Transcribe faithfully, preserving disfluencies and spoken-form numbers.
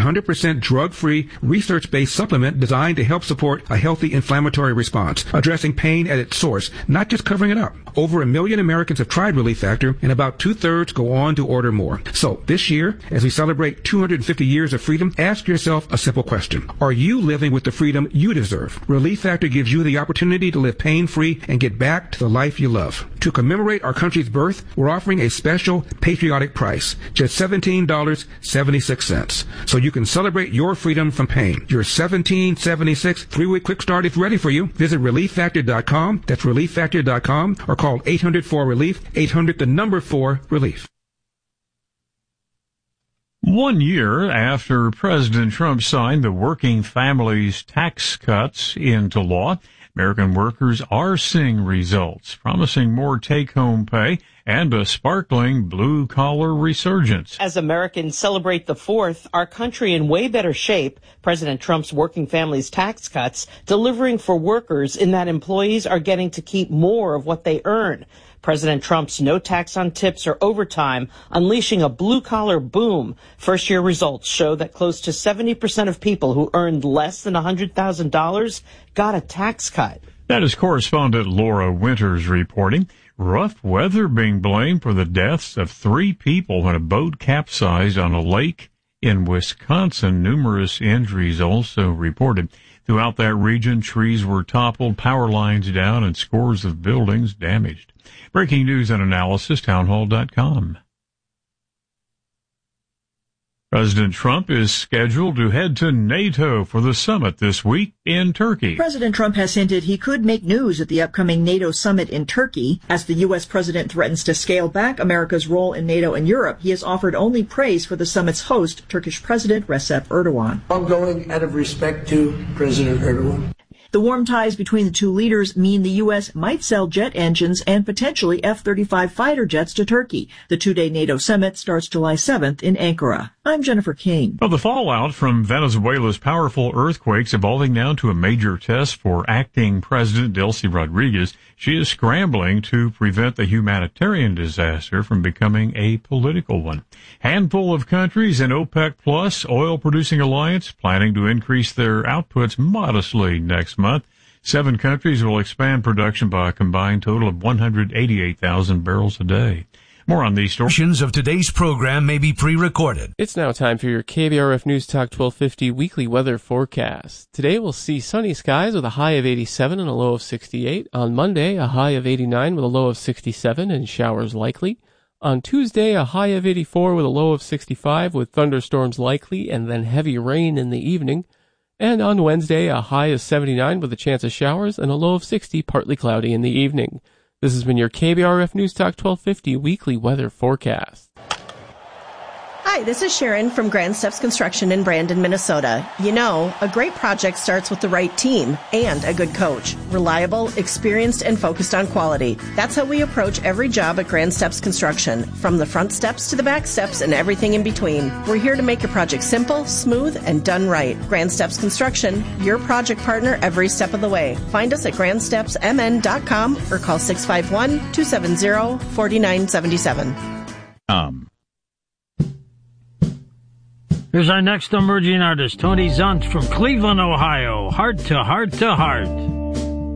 hundred percent drug-free, research-based supplement designed to help support a healthy inflammatory response, addressing pain at its source, not just covering it up. Over a million Americans have tried Relief Factor, and about two-thirds go on to order more. So, this year, as we celebrate two hundred fifty years of freedom, ask yourself a simple question. Are you living with the freedom you deserve? Relief Factor gives you the opportunity to live pain-free and get back to the life you love. To commemorate our country's birth, we're offering a special patriotic price, just seventeen dollars and seventy-six cents. So you can celebrate your freedom from pain. Your seventeen dollars and seventy-six cents three-week quick start is ready for you. Visit relief factor dot com. That's relief factor dot com, or call eight hundred four relief, eight hundred the number four relief. One year after President Trump signed the Working Families Tax Cuts into law, American workers are seeing results, promising more take-home pay and a sparkling blue-collar resurgence. As Americans celebrate the fourth, our country in way better shape, President Trump's Working Families Tax Cuts delivering for workers in that employees are getting to keep more of what they earn. President Trump's no tax on tips or overtime unleashing a blue-collar boom. First-year results show that close to seventy percent of people who earned less than one hundred thousand dollars got a tax cut. That is correspondent Laura Winters reporting. Rough weather being blamed for the deaths of three people when a boat capsized on a lake in Wisconsin. Numerous injuries also reported. Throughout that region, trees were toppled, power lines down, and scores of buildings damaged. Breaking news and analysis, townhall dot com. President Trump is scheduled to head to NATO for the summit this week in Turkey. President Trump has hinted he could make news at the upcoming NATO summit in Turkey. As the U S president threatens to scale back America's role in NATO and Europe, he has offered only praise for the summit's host, Turkish President Recep Erdogan. I'm going out of respect to President Erdogan. The warm ties between the two leaders mean the U S might sell jet engines and potentially F thirty-five fighter jets to Turkey. The two-day NATO summit starts July seventh in Ankara. I'm Jennifer King. Well, the fallout from Venezuela's powerful earthquakes evolving now to a major test for acting President Delcy Rodriguez. She is scrambling to prevent the humanitarian disaster from becoming a political one. Handful of countries in OPEC Plus oil-producing alliance planning to increase their outputs modestly next month. Seven countries will expand production by a combined total of one hundred eighty-eight thousand barrels a day. More on these stories. Of today's program may be pre-recorded. It's now time for your K B R F News Talk twelve fifty weekly weather forecast. Today we'll see sunny skies with a high of eighty-seven and a low of sixty-eight. On Monday, a high of eighty-nine with a low of sixty-seven and showers likely. On Tuesday, a high of eighty-four with a low of sixty-five with thunderstorms likely and then heavy rain in the evening. And on Wednesday, a high of seventy-nine with a chance of showers and a low of sixty, partly cloudy in the evening. This has been your K B R F News Talk twelve fifty weekly weather forecast. Hi, this is Sharon from Grand Steps Construction in Brandon, Minnesota. You know, a great project starts with the right team and a good coach. Reliable, experienced, and focused on quality. That's how we approach every job at Grand Steps Construction, from the front steps to the back steps and everything in between. We're here to make your project simple, smooth, and done right. Grand Steps Construction, your project partner every step of the way. Find us at grand steps m n dot com or call six five one, two seven zero, four nine seven seven. Um. Here's our next emerging artist, Tony Zunt from Cleveland, Ohio. Heart to Heart to Heart.